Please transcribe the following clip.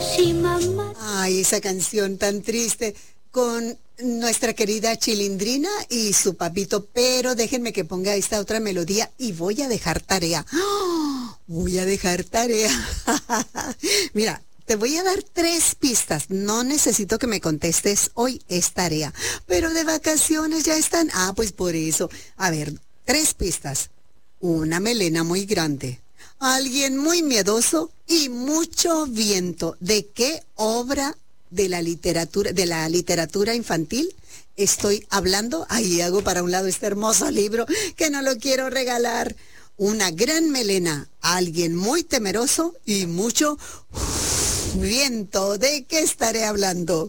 Sí, mamá. Ay, esa canción tan triste con nuestra querida Chilindrina y su papito, pero déjenme que ponga esta otra melodía y voy a dejar tarea. ¡Oh! Voy a dejar tarea. Mira, te voy a dar 3 pistas. No necesito que me contestes hoy, es tarea. Pero de vacaciones ya están. Ah, pues por eso. A ver, 3 pistas. Una melena muy grande. Alguien muy miedoso y mucho viento. ¿De qué obra de la literatura infantil estoy hablando? Ahí hago para un lado este hermoso libro que no lo quiero regalar. Una gran melena, alguien muy temeroso y mucho viento. ¿De qué estaré hablando?